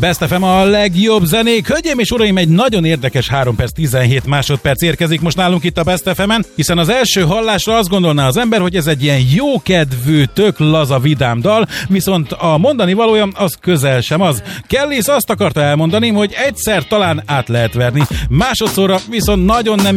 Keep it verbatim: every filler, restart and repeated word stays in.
Best ef em a legjobb zenék. Hölgyeim és uraim, egy nagyon érdekes három perc tizenhét másodperc érkezik most nálunk itt a Best ef emen, hiszen az első hallásra azt gondolná az ember, hogy ez egy ilyen jókedvű, tök laza, vidám dal, viszont a mondani valója az közel sem az. Kellis azt akarta elmondani, hogy egyszer talán át lehet verni, másodszorra viszont nagyon nem